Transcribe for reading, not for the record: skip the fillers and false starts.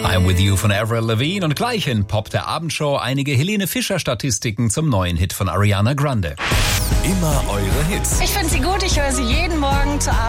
I'm With You von Avril Lavigne und gleich in Pop der Abendshow einige Helene Fischer Statistiken zum neuen Hit von Ariana Grande. Immer eure Hits. Ich finde sie gut, ich höre sie jeden Morgen zur Arbeit.